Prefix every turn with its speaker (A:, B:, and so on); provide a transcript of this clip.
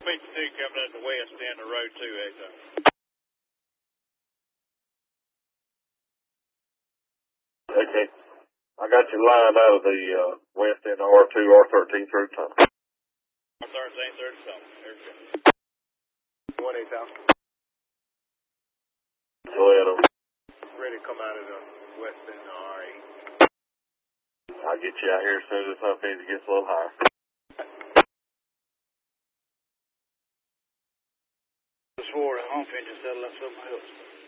A: 52 coming at the west end of road 2, Echo.
B: Okay. I got you lined out of the west end of R2, R13 through tunnel.
A: R13 through tunnel. There we go.
C: 1 8,000.
B: Go ahead.
C: Ready to come out of the west end of R8.
B: I'll get you out here as soon as this up gets a little higher.
A: Swore the home engine settled up something else.